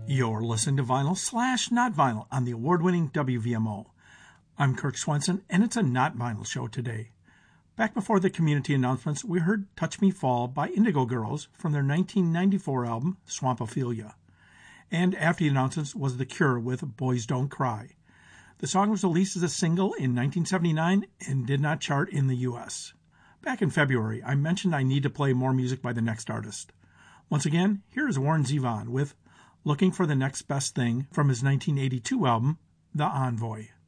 You're listening to Vinyl / Not Vinyl on the award-winning WVMO. I'm Kirk Swenson, and it's a Not Vinyl show today. Back before the community announcements, we heard Touch Me Fall by Indigo Girls from their 1994 album, Swampophilia. And after the announcements was The Cure with Boys Don't Cry. The song was released as a single in 1979 and did not chart in the U.S. Back in February, I mentioned I need to play more music by the next artist. Once again, here is Warren Zevon with Looking for the Next Best Thing from his 1982 album, The Envoy.